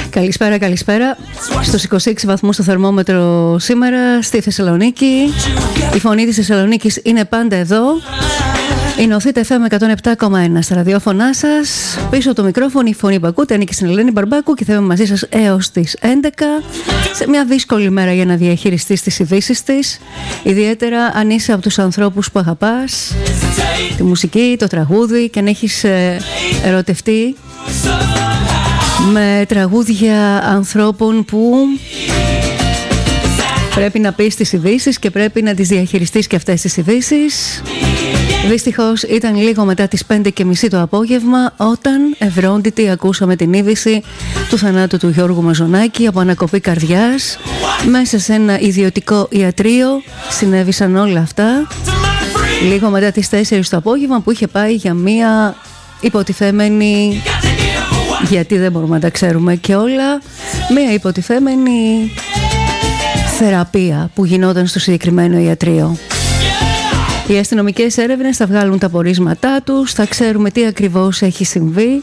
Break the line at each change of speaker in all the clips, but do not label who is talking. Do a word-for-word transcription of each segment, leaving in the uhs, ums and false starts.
Καλησπέρα, καλησπέρα. Στους είκοσι έξι βαθμούς το θερμόμετρο σήμερα στη Θεσσαλονίκη. Η φωνή της Θεσσαλονίκης είναι πάντα εδώ. Είναι ο Θήτα εφ εμ εκατόν επτά κόμμα ένα στα ραδιόφωνά σας. Πίσω από το μικρόφωνο η φωνή που ακούτε ανήκει στην Ελένη Μπαρμπάκου και θα είμαι μαζί σας έως τις έντεκα. Σε μια δύσκολη μέρα για να διαχειριστείς τις ειδήσεις της. Ιδιαίτερα αν είσαι από τους ανθρώπους που αγαπάς τη μουσική, το τραγούδι και αν έχεις ερωτευτεί με τραγούδια ανθρώπων που πρέπει να πεις τις ειδήσεις και πρέπει να τις διαχειριστείς και αυτές τις ειδήσεις. Δυστυχώς ήταν λίγο μετά τις πέντε και μισή το απόγευμα όταν ευρόντιτη ακούσαμε την είδηση του θανάτου του Γιώργου Μαζονάκη από ανακοπή καρδιάς. Μέσα σε ένα ιδιωτικό ιατρείο συνέβησαν όλα αυτά λίγο μετά τις τέσσερις το απόγευμα που είχε πάει για μία υποτιθέμενη, γιατί δεν μπορούμε να τα ξέρουμε και όλα, μία υποτιθέμενη θεραπεία που γινόταν στο συγκεκριμένο ιατρείο. Οι αστυνομικές έρευνες θα βγάλουν τα πορίσματά τους, θα ξέρουμε τι ακριβώς έχει συμβεί.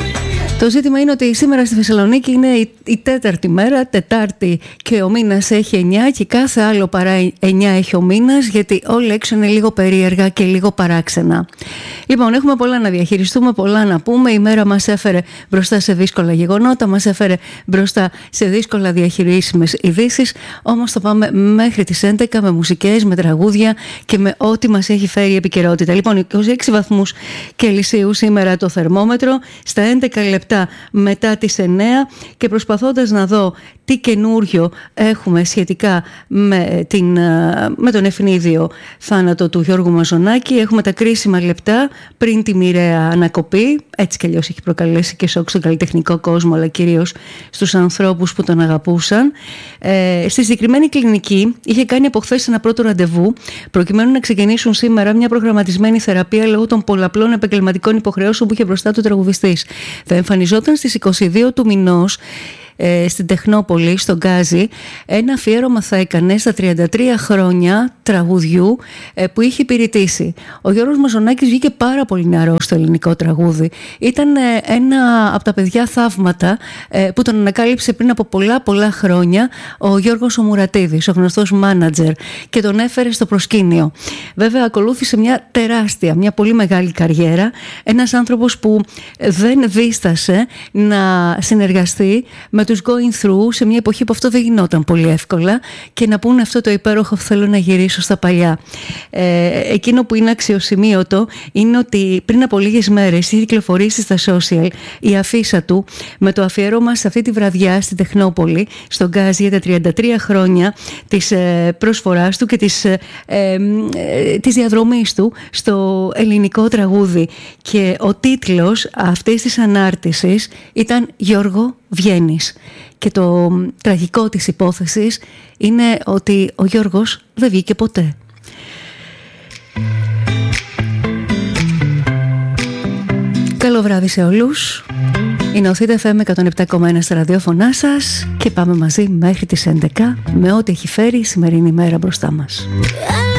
Το ζήτημα είναι ότι σήμερα στη Θεσσαλονίκη είναι η, η τέταρτη μέρα, Τετάρτη και ο μήνας έχει εννιά και κάθε άλλο παρά εννιά έχει ο μήνας, γιατί όλα έξω είναι λίγο περίεργα και λίγο παράξενα. Λοιπόν, έχουμε πολλά να διαχειριστούμε, πολλά να πούμε. Η μέρα μας έφερε μπροστά σε δύσκολα γεγονότα, μας έφερε μπροστά σε δύσκολα διαχειρίσιμες ειδήσεις, όμως θα πάμε μέχρι τις έντεκα με μουσικές, με τραγούδια και με ό,τι μας έχει φέρει η επικαιρότητα. Λοιπόν, είκοσι έξι βαθμούς Κελσίου σήμερα το θερμόμετρο, στα έντεκα λεπτά μετά τις εννιά και προσπαθώντας να δω τι καινούριο έχουμε σχετικά με, την, με τον ευνίδιο θάνατο του Γιώργου Μαζονάκη. Έχουμε τα κρίσιμα λεπτά πριν τη μοιραία ανακοπή. Έτσι κι αλλιώς έχει προκαλέσει και σοκ στον καλλιτεχνικό κόσμο, αλλά κυρίως στους ανθρώπους που τον αγαπούσαν. Ε, στη συγκεκριμένη κλινική είχε κάνει από χθες ένα πρώτο ραντεβού προκειμένου να ξεκινήσουν σήμερα μια προγραμματισμένη θεραπεία λόγω των πολλαπλών επαγγελματικών υποχρεώσεων που είχε μπροστά του τραγουδιστής. Θα εμφανιζόταν στις είκοσι δύο του μηνός στην Τεχνόπολη, στον Γκάζι. Ένα αφιέρωμα θα έκανε στα τριάντα τρία χρόνια τραγουδιού που είχε υπηρετήσει. Ο Γιώργος Μαζονάκης βγήκε πάρα πολύ νεαρός στο ελληνικό τραγούδι. Ήταν ένα από τα παιδιά θαύματα που τον ανακάλυψε πριν από πολλά πολλά χρόνια ο Γιώργος ο Μουρατίδης, ο γνωστός μάνατζερ, και τον έφερε στο προσκήνιο. Βέβαια ακολούθησε μια τεράστια, μια πολύ μεγάλη καριέρα. Ένας άνθρωπος που δεν δίστασε να συνεργαστεί με τους going through σε μια εποχή που αυτό δεν γινόταν πολύ εύκολα και να πούνε αυτό το υπέροχο θέλω να γυρίσω στα παλιά. Ε, εκείνο που είναι αξιοσημείωτο είναι ότι πριν από λίγες μέρες είχε κυκλοφορήσει στα social η αφίσα του με το αφιέρωμα σε αυτή τη βραδιά στην Τεχνόπολη, στον Γκάζι, για τα τριάντα τρία χρόνια της ε, προσφοράς του και της, ε, ε, ε, της διαδρομής του στο ελληνικό τραγούδι. Και ο τίτλος αυτής της ανάρτησης ήταν «Γιώργο, βγαίνεις». Και το τραγικό της υπόθεσης είναι ότι ο Γιώργος δεν βγήκε ποτέ. Καλό βράδυ σε όλους. Είναι ο Θήτα εφ εμ εκατόν επτά κόμμα ένα στα ραδιόφωνά σας και πάμε μαζί μέχρι τις έντεκα με ό,τι έχει φέρει η σημερινή μέρα μπροστά μας.